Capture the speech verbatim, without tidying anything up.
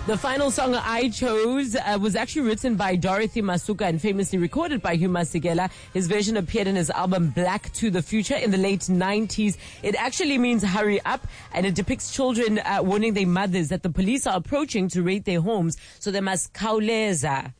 The final song I chose uh, was actually written by Dorothy Masuka and famously recorded by Hugh Masekela. His version appeared in his album Black to the Future in the late nineties. It actually means hurry up, and it depicts children uh, warning their mothers that the police are approaching to raid their homes, so they must khawuleza.